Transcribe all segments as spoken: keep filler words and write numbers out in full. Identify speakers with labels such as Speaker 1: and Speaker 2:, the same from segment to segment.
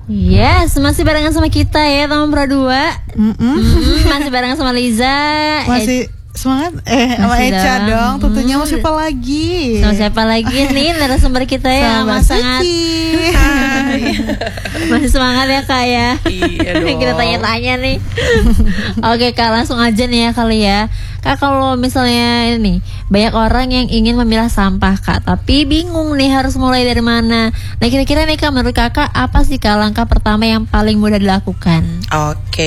Speaker 1: Yes, masih barengan sama kita ya teman Pro dua. Mm-mm. Mm, masih barengan sama Liza.
Speaker 2: Masih semangat eh sama Echa dong, dong. Tentunya mau siapa lagi?
Speaker 1: Sama siapa lagi nih narasumber kita ya, sama sangat masih semangat ya Kak ya.
Speaker 3: Iya dong.
Speaker 1: Kita tanya-tanya nih. Oke Kak, langsung aja nih ya kali ya. Kak, kalau misalnya ini banyak orang yang ingin memilah sampah Kak, tapi bingung nih harus mulai dari mana. Nah kira-kira nih Kak, menurut Kakak apa sih Kak langkah pertama yang paling mudah dilakukan?
Speaker 3: Oke, okay.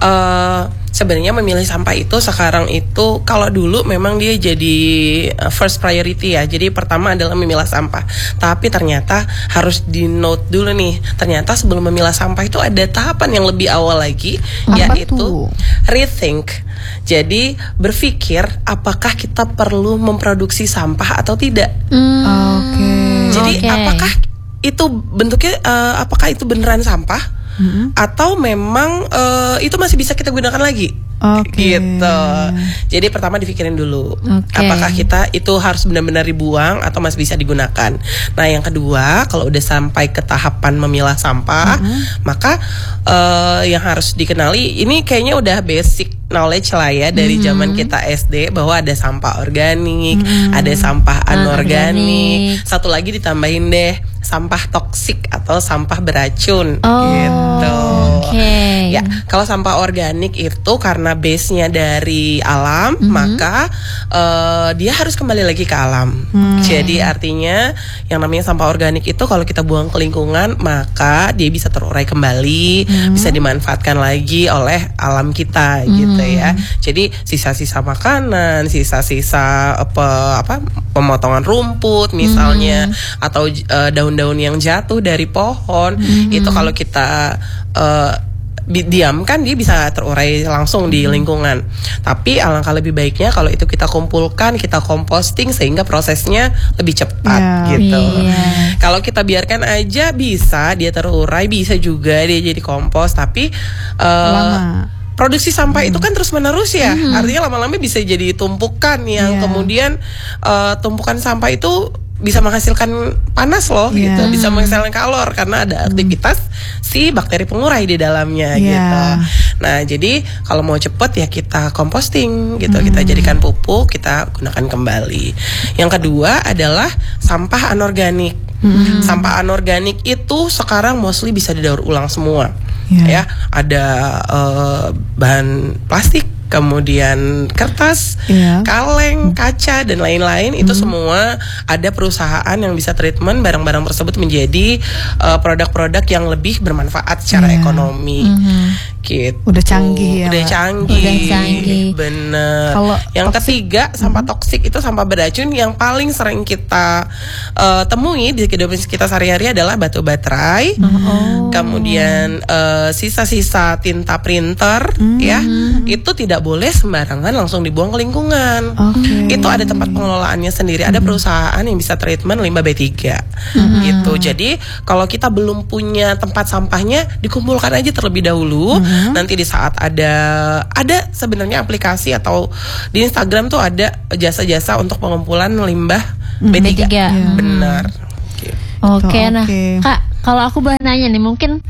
Speaker 3: uh, sebenarnya memilih sampah itu sekarang itu kalau dulu memang dia jadi first priority ya. Jadi pertama adalah memilah sampah. Tapi ternyata harus di note dulu nih. Ternyata sebelum memilah sampah itu ada tahapan yang lebih awal lagi,
Speaker 2: apa
Speaker 3: yaitu
Speaker 2: tuh?
Speaker 3: Rethink. Jadi berpikir apakah kita perlu memproduksi sampah atau tidak.
Speaker 1: Hmm,
Speaker 2: Oke. Okay.
Speaker 3: Jadi
Speaker 1: okay.
Speaker 3: apakah itu bentuknya uh, apakah itu beneran sampah mm-hmm. atau memang uh, itu masih bisa kita gunakan lagi?
Speaker 2: Okay.
Speaker 3: Gitu. Jadi pertama dipikirin dulu,
Speaker 1: okay.
Speaker 3: apakah kita itu harus benar-benar dibuang atau masih bisa digunakan. Nah yang kedua, kalau udah sampai ke tahapan memilah sampah, mm-hmm. maka uh, yang harus dikenali ini kayaknya udah basic knowledge lah ya dari mm-hmm. zaman kita S D, bahwa ada sampah organik, mm-hmm. ada sampah anorganik, satu lagi ditambahin deh sampah toksik atau sampah beracun.
Speaker 1: Oh,
Speaker 3: gitu.
Speaker 1: Okay.
Speaker 3: Ya, kalau sampah organik itu karena base-nya dari alam, mm-hmm. maka uh, dia harus kembali lagi ke alam. Mm. Jadi artinya yang namanya sampah organik itu kalau kita buang ke lingkungan, maka dia bisa terurai kembali, mm. bisa dimanfaatkan lagi oleh alam kita, mm. gitu ya. Jadi sisa-sisa makanan, sisa-sisa apa apa pemotongan rumput misalnya, mm. atau uh, daun-daun yang jatuh dari pohon, mm. itu kalau kita uh, diamkan dia bisa terurai langsung di lingkungan. Tapi alangkah lebih baiknya kalau itu kita kumpulkan, kita composting sehingga prosesnya lebih cepat, yeah. gitu.
Speaker 1: Yeah.
Speaker 3: Kalau kita biarkan aja bisa dia terurai, bisa juga dia jadi kompos, tapi uh, lama. Produksi sampah hmm. itu kan terus menerus ya, hmm. artinya lama-lama bisa jadi tumpukan yang yeah. kemudian uh, tumpukan sampah itu bisa menghasilkan panas loh, yeah. gitu, bisa menghasilkan kalor karena ada aktivitas hmm. si bakteri pengurai di dalamnya, yeah. gitu. Nah jadi kalau mau cepet ya kita composting gitu, hmm. kita jadikan pupuk, kita gunakan kembali. Yang kedua adalah sampah anorganik. Hmm. Sampah anorganik itu sekarang mostly bisa didaur ulang semua, yeah. ya. Ada uh, bahan plastik, kemudian kertas, yeah. kaleng, kaca dan lain-lain, mm. itu semua ada perusahaan yang bisa treatment barang-barang tersebut menjadi uh, produk-produk yang lebih bermanfaat secara yeah. ekonomi. Mm-hmm. Gitu.
Speaker 2: Udah canggih ya.
Speaker 3: Udah canggih.
Speaker 1: Udah canggih.
Speaker 3: Bener.
Speaker 2: Kalau
Speaker 3: yang
Speaker 2: toksik,
Speaker 3: ketiga, sampah mm-hmm. toksik itu sampah beracun yang paling sering kita uh, temui di kehidupan kita sehari-hari adalah batu baterai, mm-hmm. kemudian uh, sisa-sisa tinta printer, mm-hmm. ya, itu tidak boleh sembarangan langsung dibuang ke lingkungan. Okay. Itu ada tempat pengelolaannya sendiri. Ada perusahaan yang bisa treatment limbah B tiga, mm-hmm. gitu. Jadi kalau kita belum punya tempat sampahnya, dikumpulkan aja terlebih dahulu. Mm-hmm. Nanti di saat ada ada sebenarnya aplikasi atau di Instagram tuh ada jasa-jasa untuk pengumpulan limbah mm-hmm. B tiga.
Speaker 1: B tiga.
Speaker 3: Mm-hmm. Benar.
Speaker 1: Gitu. Oke, okay, nah Kak, kalau aku boleh nanya nih, mungkin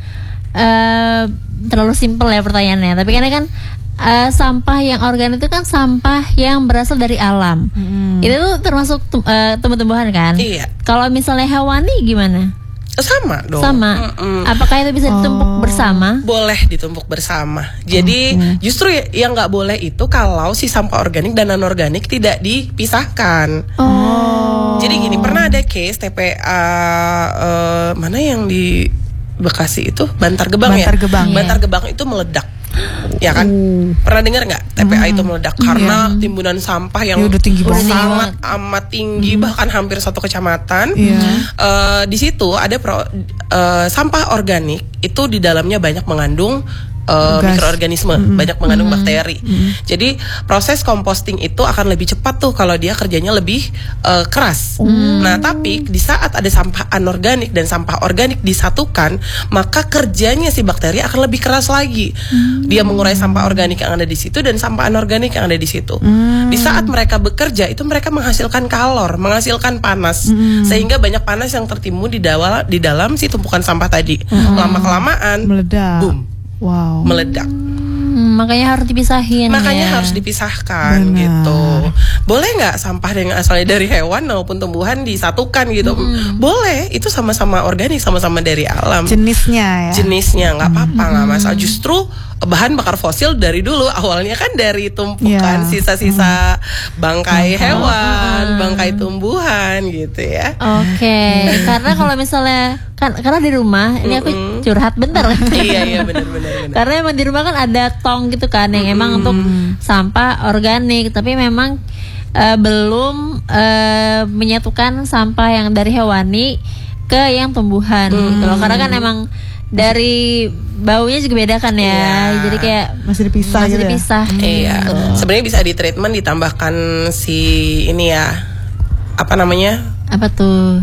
Speaker 1: uh, terlalu simpel ya pertanyaannya, tapi karena kan Uh, sampah yang organik itu kan sampah yang berasal dari alam. Hmm. Itu tuh termasuk uh, tumbuh-tumbuhan kan?
Speaker 3: Iya.
Speaker 1: Kalau misalnya hewani gimana?
Speaker 3: Sama dong.
Speaker 1: Sama.
Speaker 3: Mm-mm.
Speaker 1: Apakah itu bisa ditumpuk oh. bersama?
Speaker 3: Boleh ditumpuk bersama. Jadi okay. justru yang nggak boleh itu kalau si sampah organik dan anorganik tidak dipisahkan.
Speaker 1: Oh.
Speaker 3: Jadi gini, pernah ada case T P A uh, mana yang di Bekasi itu Bantar Gebang
Speaker 2: Bantar
Speaker 3: ya.
Speaker 2: Gebang.
Speaker 3: Bantar
Speaker 1: yeah.
Speaker 3: Gebang itu meledak. Ya kan? Uh. Pernah dengar nggak T P A hmm. itu meledak karena yeah. timbunan sampah yang
Speaker 2: ya, udah tinggi banget,
Speaker 3: sangat amat tinggi, hmm. bahkan hampir satu kecamatan.
Speaker 2: Yeah.
Speaker 3: Uh, di situ ada pro, uh, sampah organik itu di dalamnya banyak mengandung uh, mikroorganisme, mm-hmm. banyak mengandung mm-hmm. bakteri.
Speaker 2: Mm-hmm.
Speaker 3: Jadi proses composting itu akan lebih cepat tuh kalau dia kerjanya lebih uh, keras. Mm. Nah, tapi di saat ada sampah anorganik dan sampah organik disatukan, maka kerjanya si bakteri akan lebih keras lagi. Mm. Dia mengurai sampah organik yang ada di situ dan sampah anorganik yang ada di situ. Mm. Di saat mereka bekerja itu mereka menghasilkan kalor, menghasilkan panas, mm. sehingga banyak panas yang tertimbun di dalam di dalam si tumpukan sampah tadi. Mm. Lama kelamaan
Speaker 2: meledak.
Speaker 3: Boom.
Speaker 2: Wow.
Speaker 3: Meledak.
Speaker 1: Hmm, makanya harus dipisahin.
Speaker 3: Makanya
Speaker 1: ya.
Speaker 3: harus dipisahkan. Benar. Gitu. Boleh nggak sampah yang asalnya dari hewan maupun tumbuhan disatukan gitu? Hmm. Boleh. Itu sama-sama organik, sama-sama dari alam.
Speaker 2: Jenisnya ya.
Speaker 3: Jenisnya nggak apa-apa, nggak hmm. masalah. Justru bahan bakar fosil dari dulu awalnya kan dari tumpukan yeah. sisa-sisa hmm. bangkai hewan, hmm. bangkai tumbuhan gitu ya.
Speaker 1: Oke. Okay. Karena kalau misalnya kan karena di rumah ini aku mm-hmm. curhat bentar.
Speaker 3: Iya iya benar-benar.
Speaker 1: Karena emang di rumah kan ada tong gitu kan yang mm-hmm. emang untuk sampah organik, tapi memang uh, belum uh, menyatukan sampah yang dari hewani ke yang tumbuhan mm-hmm. gitu loh. Karena kan emang dari baunya juga beda kan ya, yeah. jadi kayak
Speaker 2: masih dipisah,
Speaker 1: masih
Speaker 2: gitu
Speaker 1: dipisah.
Speaker 3: Ya? Iya, gitu. Sebenarnya bisa di treatment ditambahkan si ini ya, apa namanya?
Speaker 1: Apa tuh?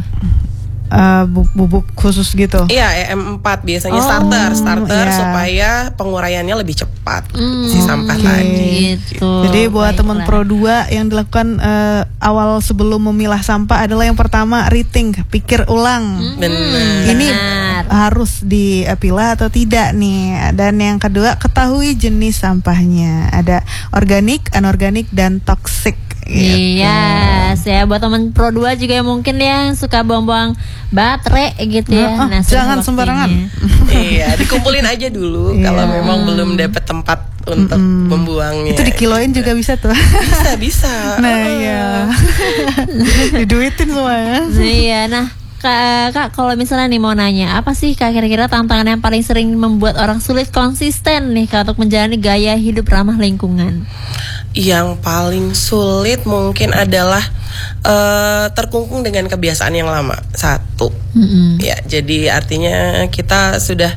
Speaker 2: Uh, bubuk khusus gitu.
Speaker 3: Iya, E M empat biasanya
Speaker 1: oh,
Speaker 3: starter, starter
Speaker 2: yeah.
Speaker 3: supaya penguraiannya lebih cepat mm, si sampah
Speaker 2: okay.
Speaker 3: tadi.
Speaker 1: Gitu.
Speaker 2: Jadi buat teman Pro dua yang dilakukan uh, awal sebelum memilah sampah adalah yang pertama rethink, pikir ulang.
Speaker 3: Mm, benar.
Speaker 2: Ini harus dipilah atau tidak nih. Dan yang kedua ketahui jenis sampahnya. Ada organik, anorganik dan toksik.
Speaker 1: Gitu. Iya, saya buat teman Pro dua juga yang mungkin yang suka buang-buang baterai gitu ya.
Speaker 2: Nah,
Speaker 1: nah,
Speaker 2: jangan sembarangan.
Speaker 3: Iya, dikumpulin aja dulu kalau memang belum dapat tempat untuk mm-hmm. membuangnya.
Speaker 2: Itu dikiloin juga bisa tuh.
Speaker 3: Bisa, bisa.
Speaker 2: Nah, iya. Diduitin semuanya.
Speaker 1: Iya, nah Kak, Kak kalau misalnya nih mau nanya, apa sih Kak kira-kira tantangan yang paling sering membuat orang sulit konsisten nih Kak untuk menjalani gaya hidup ramah lingkungan?
Speaker 3: Yang paling sulit mungkin adalah uh, terkungkung dengan kebiasaan yang lama. Satu, mm-hmm. ya, jadi artinya kita sudah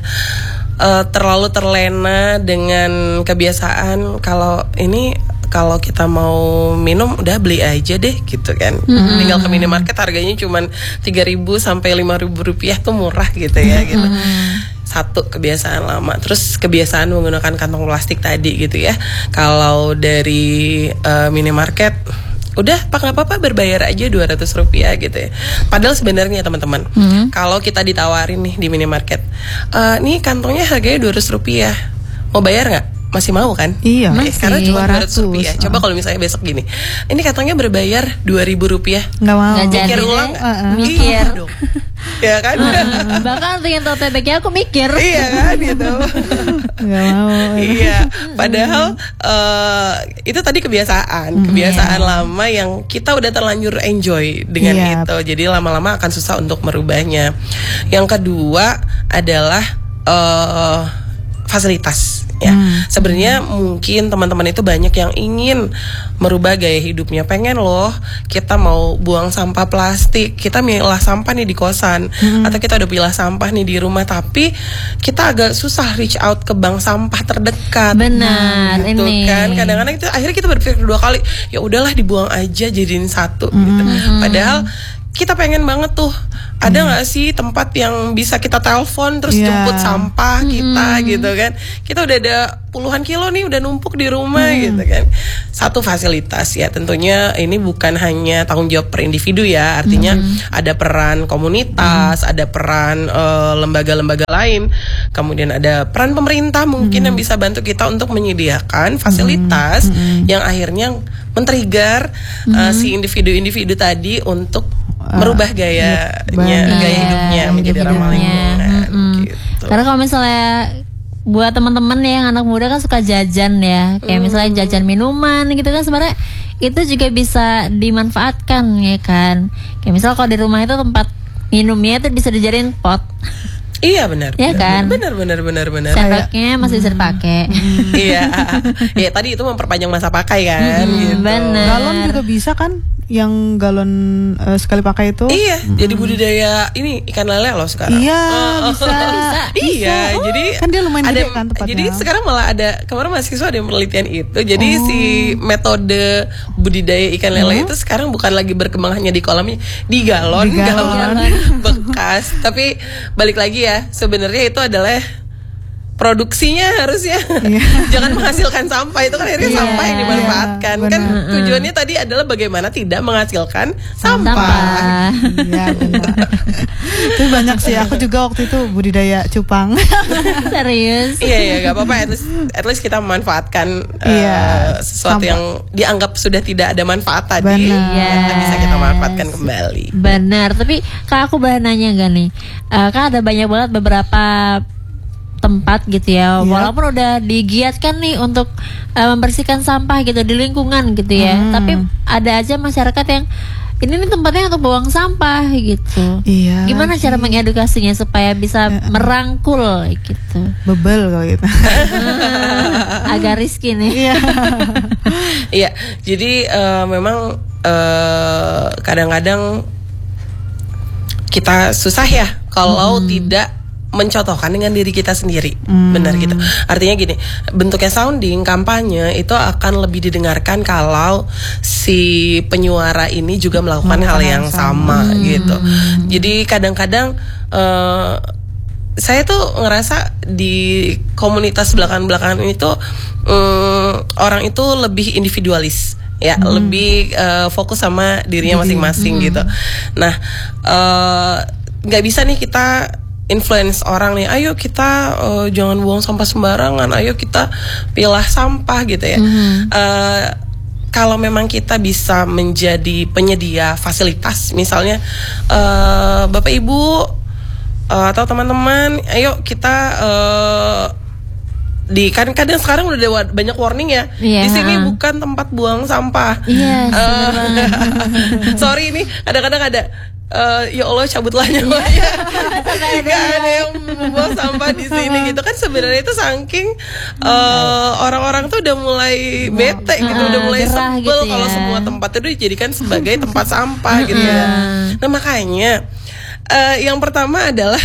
Speaker 3: uh, terlalu terlena dengan kebiasaan kalau ini. Kalau kita mau minum udah beli aja deh gitu kan. Mm-hmm. Tinggal ke minimarket harganya cuma tiga ribu sampai lima ribu rupiah tuh murah gitu ya gitu. Mm-hmm. Satu kebiasaan lama. Terus kebiasaan menggunakan kantong plastik tadi gitu ya. Kalau dari uh, minimarket udah pak nggak apa-apa berbayar aja dua ratus rupiah gitu ya. Padahal sebenarnya teman-teman, mm-hmm. kalau kita ditawarin nih di minimarket, uh, nih kantongnya harganya dua ratus rupiah, mau bayar nggak? Masih mau kan?
Speaker 2: Iya,
Speaker 3: eh, karena cuma dua ratus rupiah. Coba kalau misalnya besok gini, ini kantongnya berbayar dua ribu rupiah.
Speaker 2: Nggak mau.
Speaker 1: Nggak
Speaker 3: mikir
Speaker 1: jadi
Speaker 3: ulang
Speaker 1: deh. Uh-uh. Mikir
Speaker 3: dong. Ya kan?
Speaker 1: Uh-uh. Bahkan untuk yang tote bagnya aku mikir.
Speaker 3: Iya kan gitu.
Speaker 2: Nggak mau.
Speaker 3: Iya. Padahal uh, itu tadi kebiasaan, mm, kebiasaan yeah. lama yang kita udah terlanjur enjoy dengan yeah. itu. Jadi lama-lama akan susah untuk merubahnya. Yang kedua adalah uh, fasilitas. Ya, hmm. sebenarnya mungkin teman-teman itu banyak yang ingin merubah gaya hidupnya, pengen loh kita mau buang sampah plastik, kita milah sampah nih di kosan, hmm. atau kita udah pilah sampah nih di rumah, tapi kita agak susah reach out ke bank sampah terdekat.
Speaker 1: Benar,
Speaker 3: gitu
Speaker 1: ini.
Speaker 3: kan, kadang-kadang itu akhirnya kita berpikir dua kali, ya udahlah dibuang aja jadiin satu.
Speaker 2: Hmm.
Speaker 3: Gitu. Padahal kita pengen banget tuh ada nggak hmm. sih tempat yang bisa kita telepon terus yeah. jemput sampah kita hmm. gitu kan. Kita udah ada puluhan kilo nih udah numpuk di rumah hmm. gitu kan. Satu fasilitas ya, tentunya ini bukan hanya tanggung jawab per individu ya, artinya hmm. ada peran komunitas, hmm. ada peran uh, lembaga-lembaga lain, kemudian ada peran pemerintah mungkin hmm. yang bisa bantu kita untuk menyediakan fasilitas hmm. yang akhirnya men-trigger hmm. uh, si individu-individu tadi untuk merubah gayanya, uh, gaya hidupnya menjadi ramah lingkungan.
Speaker 1: Mm-hmm. Gitu. Karena kalau misalnya buat teman-teman yang anak muda kan suka jajan ya, kayak mm. misalnya jajan minuman gitu kan, sebenarnya itu juga bisa dimanfaatkan ya kan. Kayak misalnya kalau di rumah itu tempat minumnya itu bisa dijadiin pot.
Speaker 3: Iya benar.
Speaker 1: Ya
Speaker 3: benar,
Speaker 1: kan?
Speaker 3: Benar benar benar benar.
Speaker 1: Sendoknya masih bisa dipakai.
Speaker 3: Iya. Iya tadi itu memperpanjang masa pakai kan.
Speaker 1: Hmm,
Speaker 3: gitu.
Speaker 1: benar.
Speaker 2: Galon juga bisa kan? Yang galon uh, sekali pakai itu?
Speaker 3: Iya. Jadi budidaya ini ikan lele loh sekarang.
Speaker 2: Iya
Speaker 3: Uh,
Speaker 2: bisa.
Speaker 1: bisa.
Speaker 3: Iya.
Speaker 2: Oh,
Speaker 3: jadi
Speaker 2: kan dia lumayan
Speaker 3: ada,
Speaker 2: gede kan tempatnya.
Speaker 3: Jadi sekarang malah ada kemarin mahasiswa ada yang penelitian itu. Jadi
Speaker 2: Oh.
Speaker 3: si metode budidaya ikan lele
Speaker 2: Hmm?
Speaker 3: itu sekarang bukan lagi berkembang hanya di kolamnya, di galon,
Speaker 2: Di galon.
Speaker 3: bekas. Tapi balik lagi ya, sebenarnya itu adalah produksinya harusnya
Speaker 2: Iya.
Speaker 3: jangan menghasilkan sampah, itu kan akhirnya
Speaker 1: Iya,
Speaker 3: sampah yang dimanfaatkan.
Speaker 2: iya,
Speaker 3: Kan
Speaker 2: benar.
Speaker 3: tujuannya tadi adalah bagaimana tidak menghasilkan sampah.
Speaker 1: Sampah.
Speaker 2: Iya benar. Itu banyak sih. Aku juga waktu itu budidaya cupang.
Speaker 1: Serius.
Speaker 3: Iya iya nggak apa-apa, at least, at least kita memanfaatkan uh,
Speaker 2: Iya,
Speaker 3: sesuatu
Speaker 2: sampah.
Speaker 3: yang dianggap sudah tidak ada manfaat tadi,
Speaker 2: Benar.
Speaker 3: ternyata bisa kita
Speaker 1: Yes.
Speaker 3: manfaatkan kembali.
Speaker 1: Benar, tapi Kak aku bahan nanya gak nih? Eh, kan ada banyak banget beberapa tempat gitu ya,
Speaker 2: Iya.
Speaker 1: walaupun udah digiatkan nih untuk eh, membersihkan sampah gitu di lingkungan gitu ya,
Speaker 2: Hmm.
Speaker 1: tapi ada aja masyarakat yang ini nih tempatnya untuk buang sampah gitu.
Speaker 2: Iya.
Speaker 1: Gimana cara mengedukasinya supaya bisa merangkul gitu?
Speaker 2: Bebel kalau gitu.
Speaker 1: Agak risky nih.
Speaker 2: Iya.
Speaker 3: Iya, jadi uh, memang uh, kadang-kadang kita susah ya kalau tidak mencontohkan dengan diri kita sendiri.
Speaker 2: Hmm.
Speaker 3: Benar gitu. Artinya gini, bentuknya sounding kampanye itu akan lebih didengarkan kalau si penyuara ini juga melakukan
Speaker 2: Melakukan
Speaker 3: hal
Speaker 2: hal
Speaker 3: yang
Speaker 2: yang
Speaker 3: sama,
Speaker 2: sama.
Speaker 3: gitu. Jadi kadang-kadang uh, saya tuh ngerasa di komunitas belakangan-belakangan ini tuh um, orang itu lebih individualis ya,
Speaker 2: Hmm.
Speaker 3: lebih uh, fokus sama dirinya masing-masing gitu. Nah, uh, nggak bisa nih kita influence orang nih, ayo kita uh, jangan buang sampah sembarangan, ayo kita pilah sampah gitu ya. Uh, kalau memang kita bisa menjadi penyedia fasilitas, misalnya uh, Bapak Ibu uh, atau teman-teman, ayo kita uh, di kan kadang sekarang udah ada wa- banyak warning ya.
Speaker 1: Iya.
Speaker 3: Di sini bukan tempat buang sampah.
Speaker 1: Iya,
Speaker 3: Eh, sorry ini kadang-kadang ada eh, ya Allah cabutlah nyawanya. Gak ada yang membuang sampah di sini gitu kan, sebenarnya itu saking eh, orang-orang tuh udah mulai bete gitu,
Speaker 1: Ah,
Speaker 3: udah mulai
Speaker 1: gerah
Speaker 3: sebel
Speaker 1: gitu
Speaker 3: kalau
Speaker 1: ya.
Speaker 3: semua tempat itu dijadikan sebagai tempat sampah gitu ya. Nah makanya eh, yang pertama adalah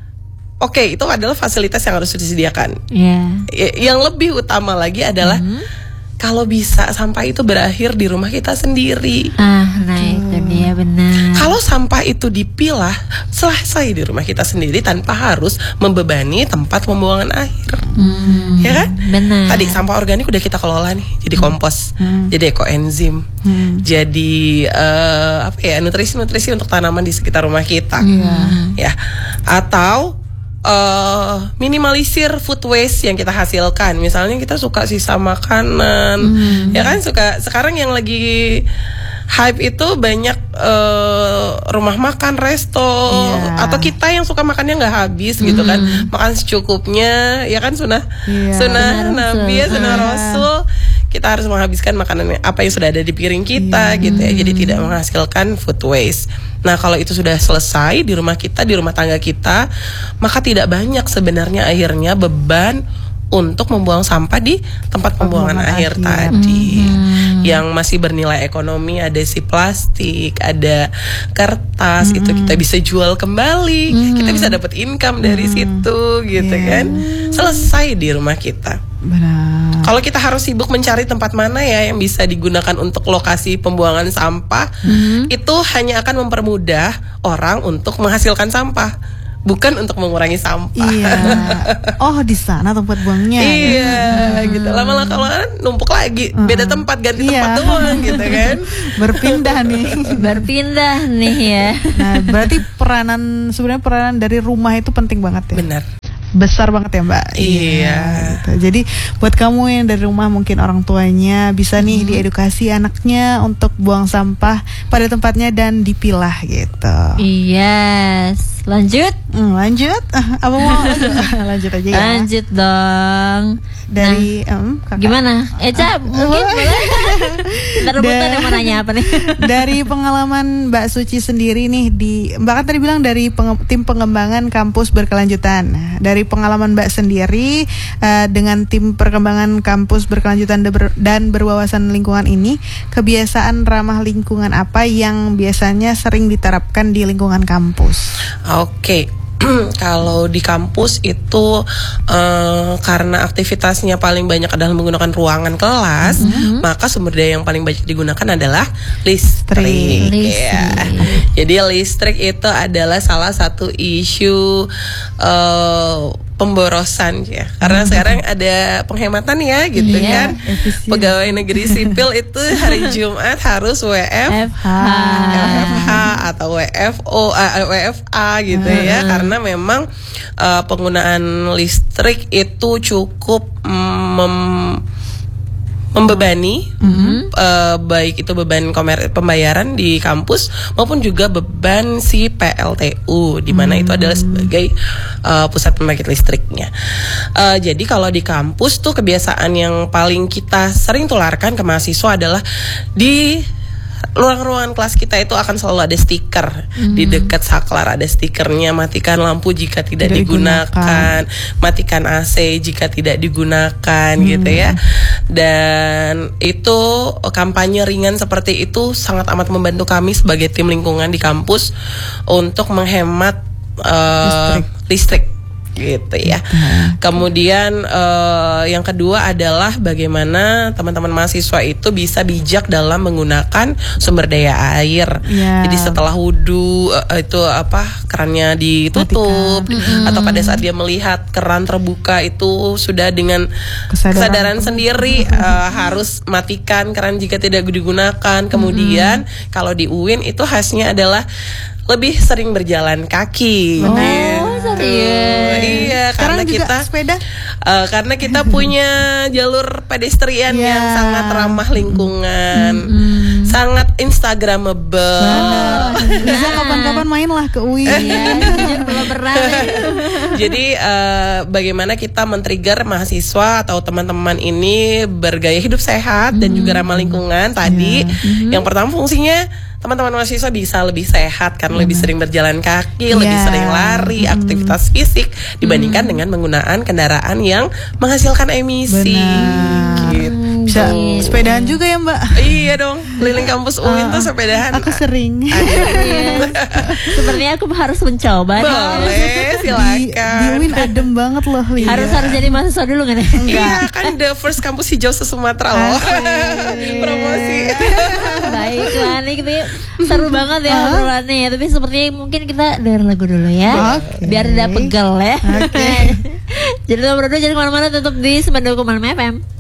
Speaker 3: oke, itu adalah fasilitas yang harus disediakan.
Speaker 1: Iya.
Speaker 3: Y- Yang lebih utama lagi adalah kalau bisa sampah itu berakhir di rumah kita sendiri.
Speaker 1: Ah, nah itu dia benar.
Speaker 3: Kalau sampah itu dipilah selesai di rumah kita sendiri tanpa harus membebani tempat pembuangan air.
Speaker 1: Hmm,
Speaker 3: Ya kan?
Speaker 1: benar.
Speaker 3: Tadi sampah organik udah kita kelola nih, jadi kompos, jadi ekoenzim,
Speaker 2: Hmm.
Speaker 3: jadi eh, apa ya, nutrisi-nutrisi untuk tanaman di sekitar rumah kita. Ya. Atau eh, minimalisir food waste yang kita hasilkan. Misalnya kita suka sisa makanan, ya kan, suka sekarang yang lagi hype itu banyak eh, rumah makan, resto,
Speaker 2: Iya.
Speaker 3: atau kita yang suka makannya nggak habis gitu kan, makan secukupnya, ya kan, sunnah
Speaker 2: Iya.
Speaker 3: sunnah
Speaker 1: Sunnah
Speaker 3: Nabi ya,
Speaker 1: Rasul.
Speaker 3: sunnah
Speaker 2: Iya.
Speaker 3: Rasul. Kita harus menghabiskan makanan apa yang sudah ada di piring kita gitu ya. Jadi tidak menghasilkan food waste. Nah, kalau itu sudah selesai di rumah kita, di rumah tangga kita, maka tidak banyak sebenarnya akhirnya beban untuk membuang sampah di tempat pembuangan
Speaker 2: Pembuangan
Speaker 3: akhir
Speaker 2: akhir.
Speaker 3: tadi. Yang masih bernilai ekonomi, ada si plastik, ada kertas, itu kita bisa jual kembali. Kita bisa dapat income dari situ gitu
Speaker 2: Iya.
Speaker 3: kan. Selesai di rumah kita.
Speaker 2: Benar.
Speaker 3: Kalau kita harus sibuk mencari tempat mana ya yang bisa digunakan untuk lokasi pembuangan sampah, itu hanya akan mempermudah orang untuk menghasilkan sampah, bukan untuk mengurangi sampah.
Speaker 2: Iya. Oh, di sana tempat buangnya.
Speaker 3: Iya, gitu. Lama-lama kalau numpuk lagi, beda tempat, ganti
Speaker 2: Iya.
Speaker 3: tempat doang gitu kan.
Speaker 2: Berpindah nih.
Speaker 1: Berpindah nih ya.
Speaker 2: Nah, berarti peranan sebenarnya peranan dari rumah itu penting banget ya.
Speaker 3: Benar.
Speaker 2: Besar banget ya Mbak.
Speaker 3: Iya.
Speaker 2: Gitu. Jadi buat kamu yang dari rumah mungkin orang tuanya bisa nih diedukasi anaknya untuk buang sampah pada tempatnya dan dipilah gitu.
Speaker 1: Yes. Lanjut.
Speaker 2: Hmm, lanjut. Apa mau lanjut? lanjut aja ya.
Speaker 1: Lanjut dong.
Speaker 2: Dari em, kakak.
Speaker 1: Gimana? Eca mungkin boleh. Ntar rebutan yang mau nanya apa nih?
Speaker 2: Dari pengalaman Mbak Suci sendiri nih di Mbak kan tadi bilang dari penge, tim pengembangan kampus berkelanjutan. Nah, dari pengalaman Mbak sendiri uh, dengan tim perkembangan kampus berkelanjutan de ber, dan berwawasan lingkungan ini, kebiasaan ramah lingkungan apa yang biasanya sering diterapkan di lingkungan kampus?
Speaker 3: Oke. Okay. Kalau di kampus itu uh, karena aktivitasnya paling banyak adalah menggunakan ruangan kelas, mm-hmm. maka sumber daya yang paling banyak digunakan adalah listrik.
Speaker 1: Listrik.
Speaker 3: Ya. Jadi listrik itu adalah salah satu isu uh, pemborosan ya, karena hmm. sekarang ada penghematan ya gitu
Speaker 1: yeah,
Speaker 3: kan. Efisien. Pegawai negeri sipil itu hari Jumat harus W F H, W F H atau W F O, uh, W F A gitu hmm. ya, karena memang uh, penggunaan listrik itu cukup mem membebani, mm-hmm. uh, baik itu beban komer pembayaran di kampus maupun juga beban si P L T U, di mana mm-hmm. itu adalah sebagai uh, pusat pembangkit listriknya. Uh, jadi kalau di kampus tuh kebiasaan yang paling kita sering tularkan ke mahasiswa adalah di ruang-ruangan kelas kita itu akan selalu ada stiker, hmm. di dekat saklar ada stikernya, matikan lampu jika tidak, tidak digunakan, digunakan, matikan A C jika tidak digunakan, hmm. gitu ya. Dan itu kampanye ringan seperti itu sangat amat membantu kami sebagai tim lingkungan di kampus untuk menghemat uh, listrik. listrik gitu ya. Hmm. Kemudian uh, yang kedua adalah bagaimana teman-teman mahasiswa itu bisa bijak dalam menggunakan sumber daya air. Yeah. Jadi setelah wudhu uh, itu apa kerannya ditutup, mm-hmm. atau pada saat dia melihat keran terbuka itu sudah dengan kesadaran, kesadaran sendiri uh, harus matikan keran jika tidak digunakan. Kemudian mm-hmm. kalau di U I N itu khasnya adalah lebih sering berjalan kaki.
Speaker 1: Oh, serius?
Speaker 3: Iya, karena
Speaker 2: juga
Speaker 3: kita
Speaker 2: sepeda.
Speaker 3: Uh, karena kita punya jalur pedestrian yeah. yang sangat ramah lingkungan, mm-hmm. sangat instagramable.
Speaker 2: Nah, bisa kapan-kapan main lah ke U I N.
Speaker 1: Iya, belum pernah.
Speaker 3: Jadi uh, bagaimana kita men-trigger mahasiswa atau teman-teman ini bergaya hidup sehat mm-hmm. dan juga ramah lingkungan. Tadi yeah. mm-hmm. yang pertama fungsinya teman-teman mahasiswa bisa lebih sehat karena hmm. lebih sering berjalan kaki, yeah. lebih sering lari, hmm. aktivitas fisik dibandingkan hmm. dengan menggunakan kendaraan yang menghasilkan emisi.
Speaker 2: Benar.
Speaker 3: Gitu.
Speaker 2: Bisa sepedahan juga ya Mbak?
Speaker 3: Iya dong, keliling kampus U I N uh, tuh sepedahan.
Speaker 2: Aku sering.
Speaker 1: Yes. Sepertinya aku harus mencoba.
Speaker 3: Boleh, silakan.
Speaker 2: Di, di U I N adem banget loh.
Speaker 1: Harus harus jadi mahasiswa dulu kan?
Speaker 3: Iya, kan the first kampus hijau se-Sumatera loh. Promosi.
Speaker 1: Baiklah, nih kita seru banget ya obrolannya. Tapi sepertinya mungkin kita dengar lagu dulu ya, okay. biar tidak pegel ya.
Speaker 2: Okay.
Speaker 1: Jadi lo berdua jangan kemana-mana, tetap di sembilan puluh dua koma enam F M.